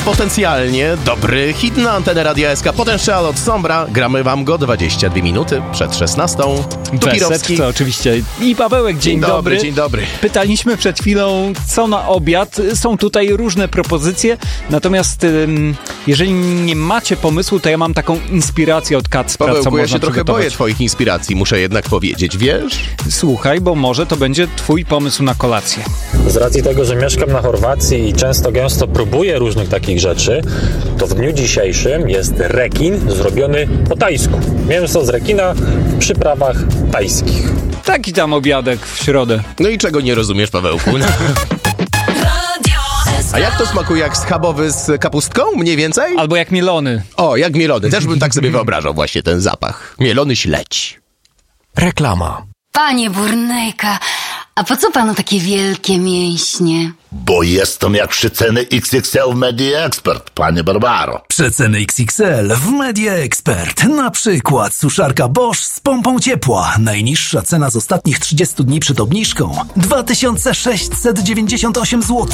potencjalnie dobry hit na antenę Radia SK. Potential od Sombra. Gramy wam go 22 minuty przed 16. Tupirowski. Oczywiście. I Pawełek, dzień dobry. Dzień dobry. Pytaliśmy przed chwilą, co na obiad. Są tutaj różne propozycje, natomiast jeżeli nie macie pomysłu, to ja mam taką inspirację od Kacpra, Pawełku, co można ja się trochę przygotować. boję twoich inspiracji, muszę jednak powiedzieć, wiesz? Słuchaj, bo może to będzie twój pomysł na kolację. Z racji tego, że mieszkam na Chorwacji i często gęsto próbuję różnych takich rzeczy, to w dniu dzisiejszym jest rekin zrobiony po tajsku. Mięso z rekina w przyprawach tajskich. Taki tam obiadek w środę. No i czego nie rozumiesz, Pawełku? A jak to smakuje? Jak schabowy z kapustką? Mniej więcej? Albo jak mielony. O, jak mielony. Też bym tak sobie wyobrażał właśnie ten zapach. Mielony śledź. Reklama. Panie Burnejka, a po co panu takie wielkie mięśnie? Bo jestem jak przeceny XXL w Media Expert, panie Barbaro. Przeceny XXL w Media Expert. Na przykład suszarka Bosch z pompą ciepła. Najniższa cena z ostatnich 30 dni przed obniżką 2698 zł.